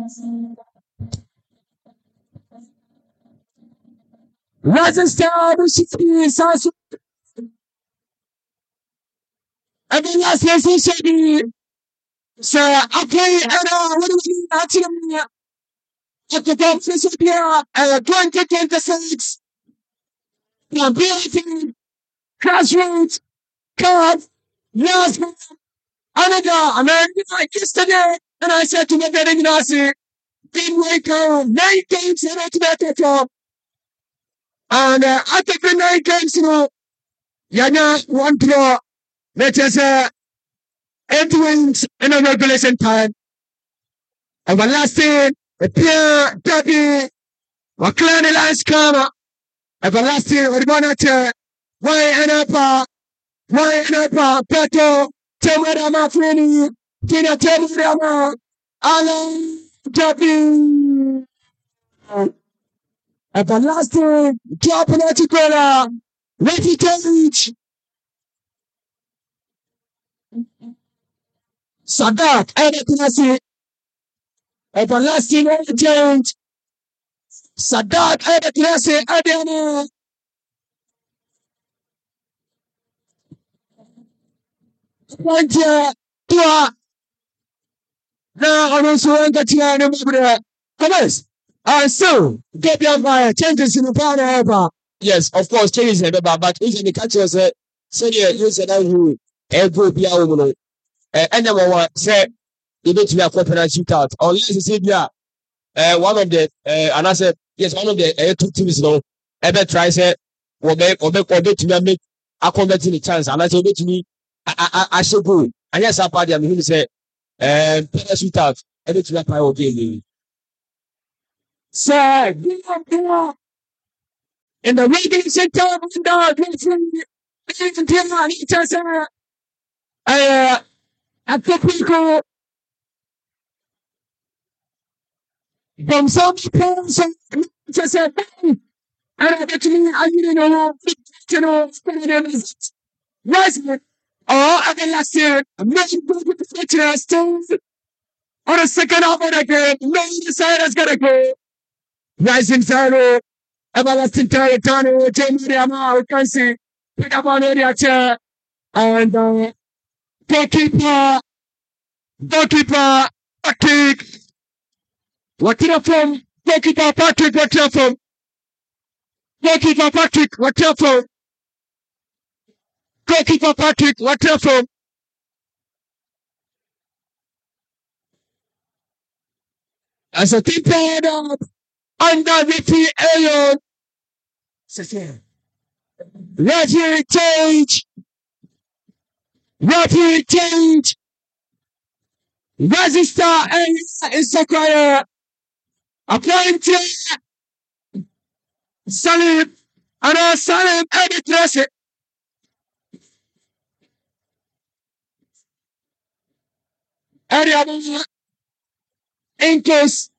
Rising star, Shiki, Sasu, and then last year, Shiki. So, okay, and what do we do? Actually, at the top, Shiki, 2026, ability, grassroots, card, last month, another American like yesterday, and I said to my betting Nasi, big Waco, 9 games in it, and after the 9 games, Yana, one draw, let us 8 wins in a regulation time. Everlasting, a pure, dirty, Waklani Lance Kama, everlasting, Urbanate, why Peto, Temerama Frini, Tina Temerama, Alan, Jabi, everlasting, Japanaticola, Ready Cage, Sadat, Edekinasi, everlasting, change, Sadat, Edekinasi, Adana, Wantia, Tua, now I'm also getting Commence. And so, get your fire, changes in the power ever. Yes, of course, changes in the but if you catch yourself, say you said that you every be a woman. And number one, say, you need to be a corporate shootout. Unless you say, yeah, one of the, and I said, yes, one of the 2 teams, ever try, say, or to make a convert in the chance. And I said, to me, I should go. And yes, I party, I'm going to say, shootout, every to be a game. Sir, in the reading center, a technical from some parents, just said, and actually, I didn't know, yes, again last year, imagine with the future stones on a second half of the game, no side has got to go. Rising Zero, everlasting territory, Jamie Rama, Kansi, pick up on area chair, and goalkeeper, Patrick, what you from? Goalkeeper Patrick, what you from? Goalkeeper Patrick, what you from? Goalkeeper Patrick, what you from? As a team played under Ricky Ayon, Reggie Change, Resistor is Sakaya, appointed Salim, and Salim edit it. Area in case